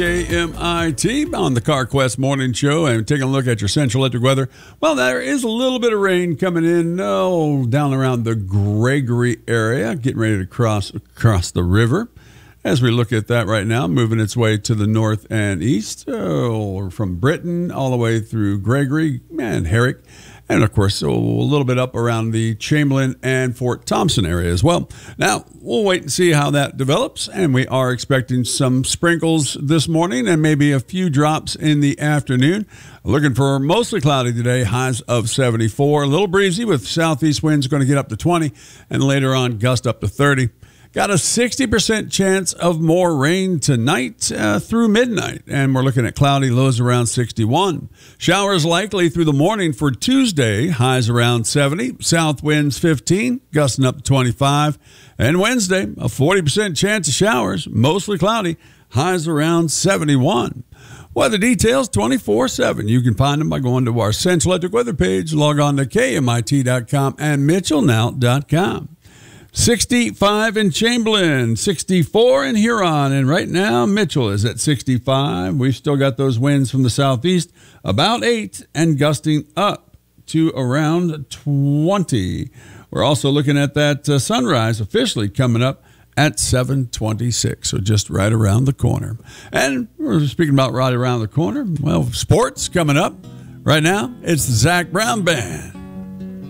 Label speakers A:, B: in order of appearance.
A: KMIT on the CarQuest Morning Show and taking a look at your Central Electric weather. Well, there is a little bit of rain coming in, down around the Gregory area, getting ready to cross the river. As we look at that right now, moving its way to the north and east, from Britain all the way through Gregory and Herrick. And, of course, a little bit up around the Chamberlain and Fort Thompson area as well. Now, we'll wait and see how that develops. And we are expecting some sprinkles this morning and maybe a few drops in the afternoon. Looking for mostly cloudy today, highs of 74. A little breezy with southeast winds going to get up to 20. And later on, gust up to 30. Got a 60% chance of more rain tonight through midnight, and we're looking at cloudy, lows around 61. Showers likely through the morning for Tuesday, highs around 70, south winds 15, gusting up to 25. And Wednesday, a 40% chance of showers, mostly cloudy, highs around 71. Weather details 24/7. You can find them by going to our Central Electric weather page, log on to KMIT.com and MitchellNow.com. 65 in Chamberlain, 64 in Huron, and right now Mitchell is at 65. We've still got those winds from the southeast, about 8 and gusting up to around 20. We're also looking at that sunrise officially coming up at 7:26, so just right around the corner. And we're speaking about right around the corner. Well, sports coming up right now. It's the Zach Brown Band.